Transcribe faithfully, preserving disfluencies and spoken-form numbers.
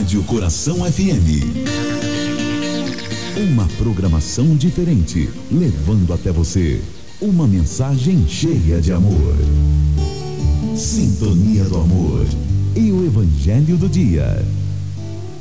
Rádio Coração F M. Uma programação diferente, levando até você uma mensagem cheia de amor. Sintonia do Amor e o Evangelho do Dia.